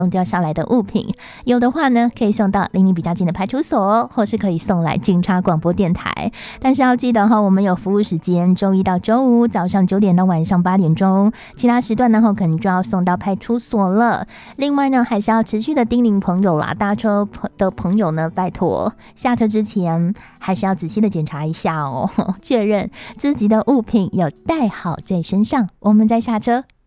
掉下来的物品，有的话呢，可以送到离你比较近的派出所，或是可以送来警察广播电台。但是要记得我们有服务时间，周一到周五早上9点到晚上8点钟，其他时段呢可能就要送到派出所了。另外呢，还是要持续的叮咛朋友啦，搭车的朋友呢，拜托下车之前还是要仔细的检查一下确认自己的物品有带好在身上，我们再下车。